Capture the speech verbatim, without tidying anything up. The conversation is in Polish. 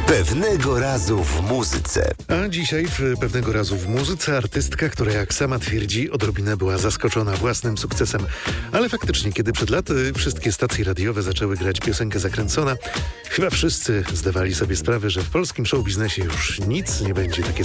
Pewnego razu w muzyce. A dzisiaj w Pewnego razu w muzyce artystka, która jak sama twierdzi, odrobinę była zaskoczona własnym sukcesem. Ale faktycznie, kiedy przed laty wszystkie stacje radiowe zaczęły grać piosenkę Zakręcona, chyba wszyscy zdawali sobie sprawę, że w polskim showbiznesie już nic nie będzie takie